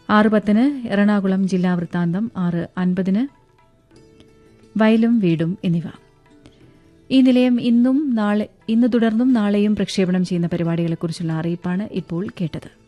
6:10 എറണാകുളം ജില്ലാ വൃത്താന്തം, 6:50 വയലും വീടും എന്നിവ. ഈ നിലയം ഇന്ന് തുടർന്നും നാളെയും പ്രക്ഷേപണം ചെയ്യുന്ന പരിപാടികളെക്കുറിച്ചുള്ള അറിയിപ്പാണ് ഇപ്പോൾ കേട്ടത്.